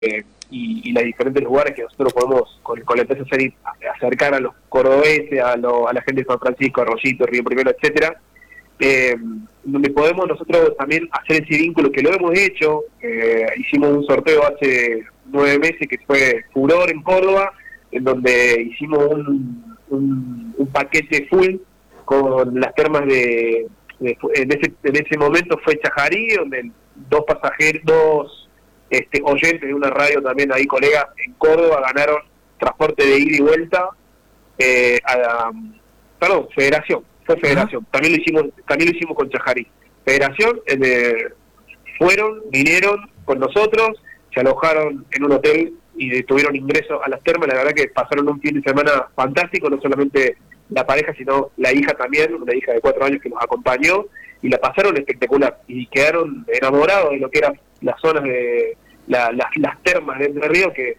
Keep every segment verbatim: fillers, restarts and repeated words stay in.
eh, y, y los diferentes lugares que nosotros podemos con, con la empresa hacer, acercar a los cordobeses, a, lo, a la gente de San Francisco, Arroyito, Río Primero, etcétera, eh, donde podemos nosotros también hacer ese vínculo, que lo hemos hecho. Eh, hicimos un sorteo hace nueve meses que fue furor en Córdoba, en donde hicimos un, un, un paquete full con las termas de, de en, ese, en ese momento fue Chajarí, donde dos pasajeros, dos este, oyentes de una radio también ahí, colegas en Córdoba, ganaron transporte de ida y vuelta eh, a la, perdón, Federación, fue Federación, uh-huh. también lo hicimos, también lo hicimos con Chajarí. Federación, eh, fueron, vinieron con nosotros, se alojaron en un hotel y tuvieron ingreso a las termas. La verdad que pasaron un fin de semana fantástico, no solamente la pareja, sino la hija también, una hija de cuatro años que nos acompañó, y la pasaron espectacular, y quedaron enamorados de lo que eran las zonas de la, las, las termas de Entre Ríos, que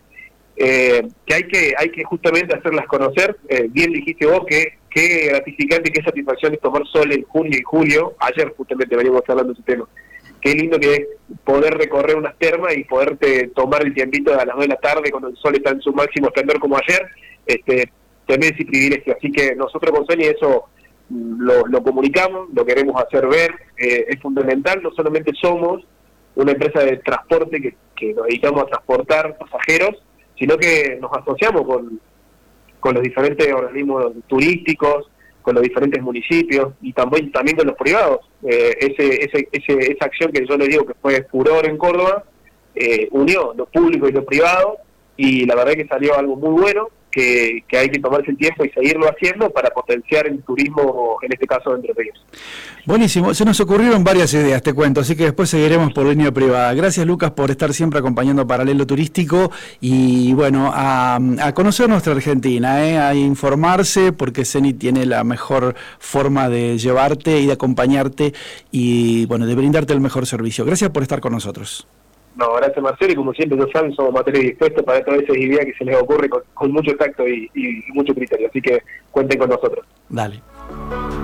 eh, que hay que hay que justamente hacerlas conocer. Eh, bien dijiste vos que qué gratificante, qué satisfacción es tomar sol en junio y julio. Ayer justamente veníamos hablando de ese tema. Qué lindo que es poder recorrer unas termas y poderte tomar el tiempito a las dos de la tarde cuando el sol está en su máximo esplendor como ayer. Este, tener ese privilegio. Así que nosotros con Sony eso lo, lo comunicamos, lo queremos hacer ver. Eh, es fundamental, no solamente somos una empresa de transporte que, que nos dedicamos a transportar pasajeros, sino que nos asociamos con, con los diferentes organismos turísticos, con los diferentes municipios y también también con los privados. Eh, ese, ese, ese, esa acción que yo les digo que fue furor en Córdoba, eh, unió lo público y lo privado, y la verdad que salió algo muy bueno, que, que hay que tomarse el tiempo y seguirlo haciendo para potenciar el turismo, en este caso de Entre Ríos. Buenísimo, se nos ocurrieron varias ideas, te cuento, así que después seguiremos por línea privada. Gracias, Lucas, por estar siempre acompañando Paralelo Turístico y bueno, a, a conocer nuestra Argentina, ¿eh? A informarse, porque Zenit tiene la mejor forma de llevarte y de acompañarte y bueno, de brindarte el mejor servicio. Gracias por estar con nosotros. No, gracias, Marcelo, y como siempre ya saben, somos materiales dispuestos para todas esas ideas que se les ocurre con, con mucho tacto y, y, y mucho criterio, así que cuenten con nosotros. Dale.